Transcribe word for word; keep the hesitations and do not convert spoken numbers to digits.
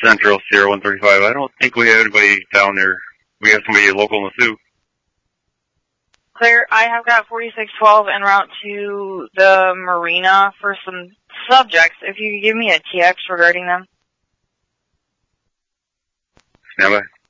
Central, Sierra one thirty-five. I don't think we have anybody down there. We have somebody local in the Sioux. Clear, I have got forty-six twelve en route to the marina for some subjects. If you could give me a T X regarding them. Stand by.